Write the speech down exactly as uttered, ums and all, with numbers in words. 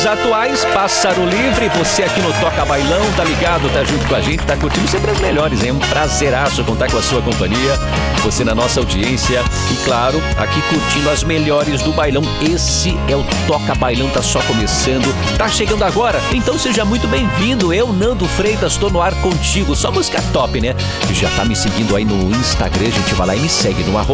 sucessos atuais, Pássaro Livre. Você aqui no Toca Bailão, tá ligado, tá junto com a gente, tá curtindo sempre as melhores, hein? É um prazeraço contar com a sua companhia, você na nossa audiência e, claro, aqui curtindo as melhores do bailão. Esse é o Toca Bailão, tá só começando, tá chegando agora, então seja muito bem-vindo. Eu, Nando Freitas, tô no ar contigo, só música top, né? Já tá me seguindo aí no Instagram, a gente vai lá e me segue no arroba